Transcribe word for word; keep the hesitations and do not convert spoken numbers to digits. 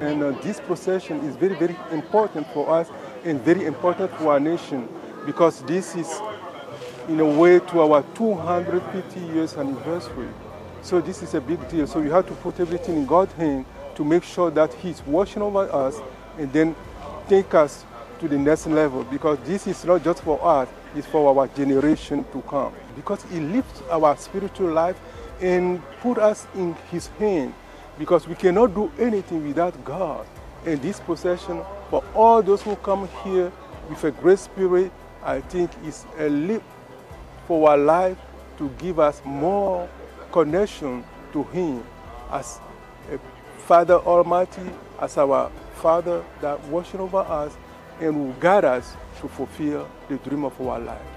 And uh, this procession is very, very important for us and very important for our nation, because this is in a way to our two hundred fifty years anniversary. So this is a big deal. So we have to put everything in God's hand to make sure that He's watching over us and then take us to the next level, because this is not just for us, it's for our generation to come. Because He lifts our spiritual life and put us in His hand, because we cannot do anything without God. And this procession, for all those who come here with a great spirit, I think is a leap for our life to give us more connection to Him as a Father Almighty, as our Father that watching over us and will guide us to fulfill the dream of our life.